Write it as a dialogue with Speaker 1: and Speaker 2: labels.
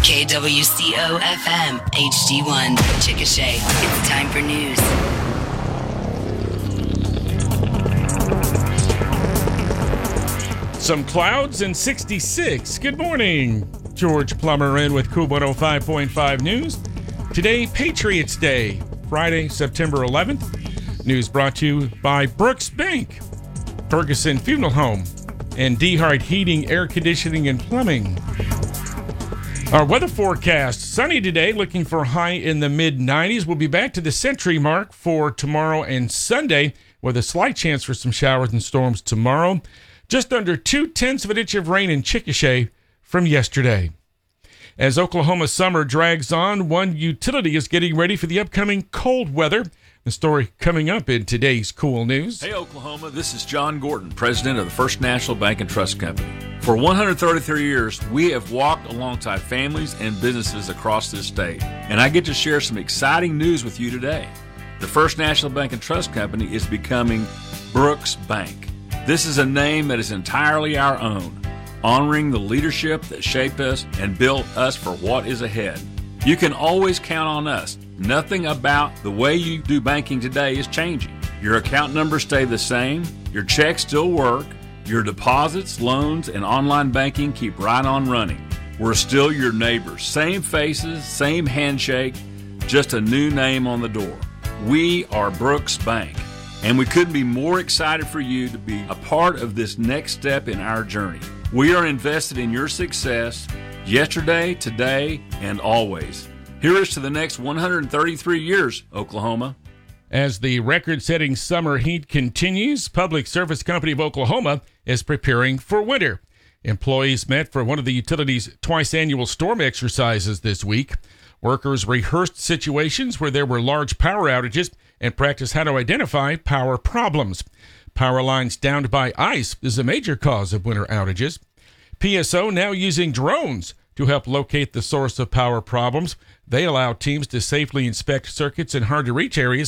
Speaker 1: KWCO FM HD1 Chickasha. It's time for news.
Speaker 2: Some clouds and 66. Good morning. George Plummer in with KOOL 105.5 News. Today, Patriots Day, Friday, September 11th. News brought to you by Brooks Bank, Ferguson Funeral Home, and DeHart Heating, Air Conditioning, and Plumbing. Our weather forecast, sunny today, looking for a high in the mid-90s. We'll be back to the century mark for tomorrow and Sunday, with a slight chance for some showers and storms tomorrow. Just under 0.2 of an inch of rain in Chickasha from yesterday. As Oklahoma summer drags on, one utility is getting ready for the upcoming cold weather. The story coming up in today's KOOL News.
Speaker 3: Hey, Oklahoma, this is John Gordon, president of the First National Bank and Trust Company. For 133 years, we have walked alongside families and businesses across this state, and I get to share some exciting news with you today. The First National Bank and Trust Company is becoming Brooks Bank. This is a name that is entirely our own, honoring the leadership that shaped us and built us for what is ahead. You can always count on us. Nothing about the way you do banking today is changing. Your account numbers stay the same, your checks still work, your deposits, loans, and online banking keep right on running. We're still your neighbors. Same faces, same handshake, just a new name on the door. We are Brooks Bank, and we couldn't be more excited for you to be a part of this next step in our journey. We are invested in your success yesterday, today, and always. Here's to the next 133 years, Oklahoma.
Speaker 2: As the record-setting summer heat continues, Public Service Company of Oklahoma is preparing for winter. Employees met for one of the utility's twice-annual storm exercises this week. Workers rehearsed situations where there were large power outages and practiced how to identify power problems. Power lines downed by ice is a major cause of winter outages. PSO now using drones to help locate the source of power problems. They allow teams to safely inspect circuits in hard-to-reach areas